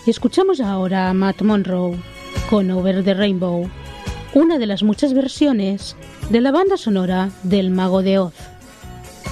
Escuchamos ahora a Matt Monro con Over the Rainbow, una de las muchas versiones de la banda sonora del Mago de Oz.